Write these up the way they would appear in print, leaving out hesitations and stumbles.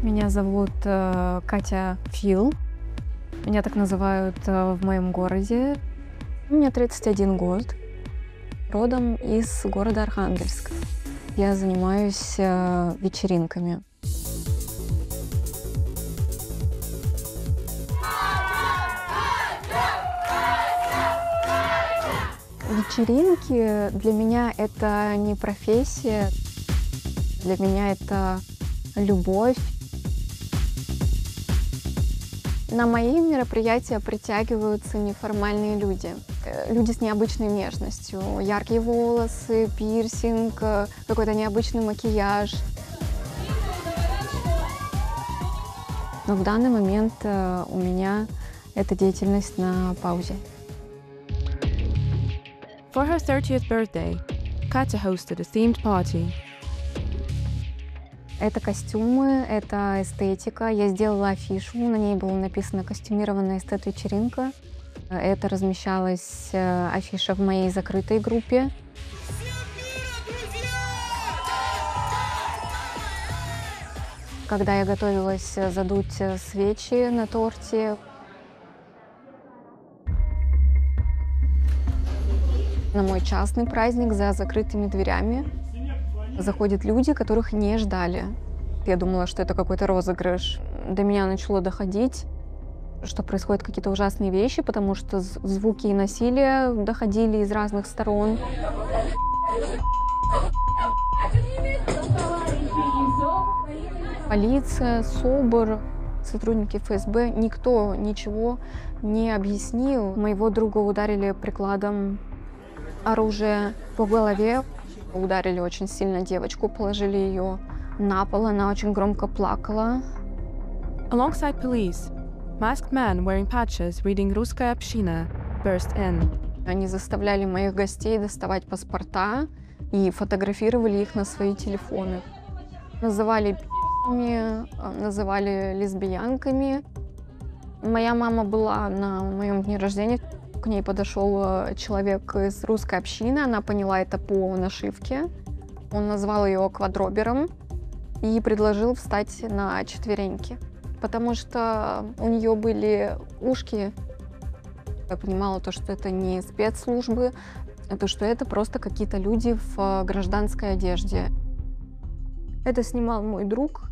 Меня зовут Катя Фил. Меня так называют в моем городе. Мне 31 год. Родом из города Архангельск. Я занимаюсь вечеринками. Вечеринки для меня это не профессия, для меня это любовь. На мои мероприятия притягиваются неформальные люди. Люди с необычной внешностью. Яркие волосы, пирсинг, какой-то необычный макияж. Но в данный момент у меня эта деятельность на паузе. For her 30th birthday, Katya hosted a themed party. Это костюмы, это эстетика. Я сделала афишу, на ней было написано «Костюмированная эстет-вечеринка». Это размещалась афиша в моей закрытой группе. Когда я готовилась задуть свечи на торте, на мой частный праздник за закрытыми дверями заходят люди, которых не ждали. Я думала, что это какой-то розыгрыш. До меня начало доходить, что происходят какие-то ужасные вещи, потому что звуки и насилие доходили из разных сторон. Полиция, СОБР, сотрудники ФСБ, никто ничего не объяснил. Моего друга ударили прикладом оружия по голове. Ударили очень сильно девочку, положили ее на пол, она очень громко плакала. Alongside police, masked men wearing patches reading «Русская община» burst in. Они заставляли моих гостей доставать паспорта и фотографировали их на свои телефоны. Называли пи***ми, называли лесбиянками. Моя мама была на моем дне рождения. К ней подошел человек из русской общины, она поняла это по нашивке. Он назвал ее квадробером и предложил встать на четвереньки, потому что у нее были ушки. Я понимала то, что это не спецслужбы, то, что это просто какие-то люди в гражданской одежде. Это снимал мой друг.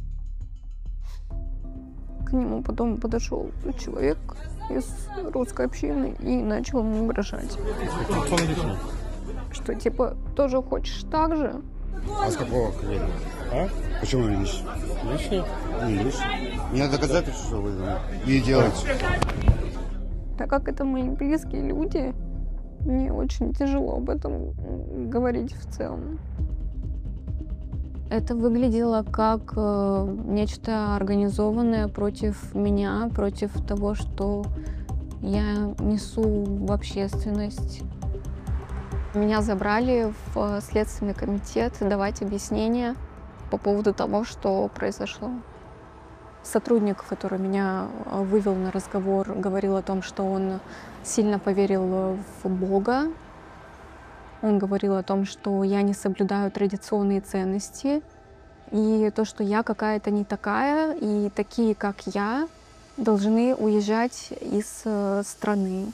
К нему потом подошел человек из русской общины и начал ему угрожать. Что, типа, тоже хочешь так же? А с какого колена? А? Почему лишь? Лишнее? Не лишнее. Мне надо доказать, что вы не делаете. Так как это мои близкие люди, мне очень тяжело об этом говорить в целом. Это выглядело как нечто организованное против меня, против того, что я несу в общественность. Меня забрали в Следственный комитет давать объяснения по поводу того, что произошло. Сотрудник, который меня вывел на разговор, говорил о том, что он сильно поверил в Бога. Он говорил о том, что я не соблюдаю традиционные ценности, и то, что я какая-то не такая, и такие, как я, должны уезжать из страны.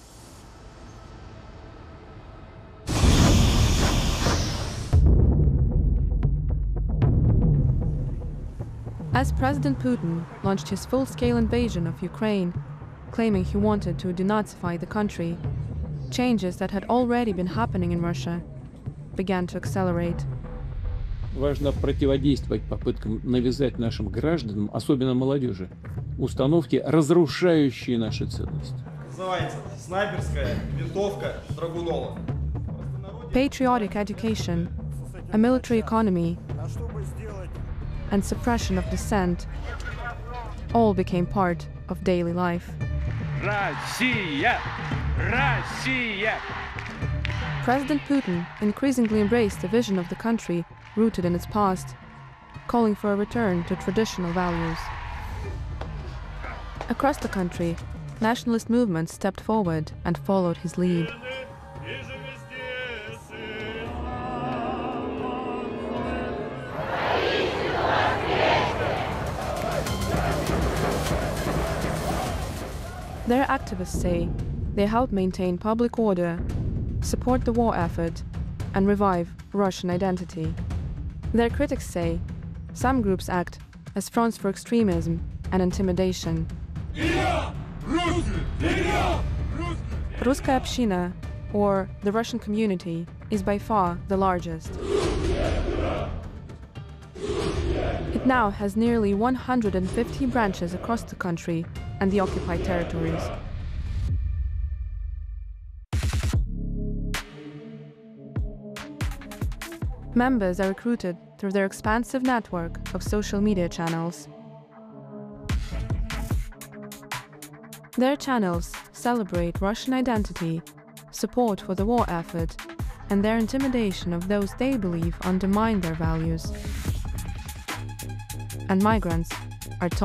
As President Putin launched his full-scale invasion of Ukraine, claiming he wanted to denazify the country, changes that had already been happening in Russia began to accelerate. Важно противодействовать попыткам навязать нашим гражданам, особенно молодежи, установки, разрушающие наши ценности. Называется снайперская винтовка Драгунова. Patriotic education, a military economy, and suppression of dissent all became part of daily life. Россия! Россия! President Putin increasingly embraced a vision of the country rooted in its past, calling for a return to traditional values. Across the country, nationalist movements stepped forward and followed his lead. Their activists say they help maintain public order, support the war effort, and revive Russian identity. Their critics say some groups act as fronts for extremism and intimidation. Ruskaya Община, or the Russian community, is by far the largest. It now has nearly 150 branches across the country and the occupied territories. Members are recruited through their expansive network of social media channels. Their channels celebrate Russian identity, support for the war effort, and their intimidation of those they believe undermine their values. And migrants are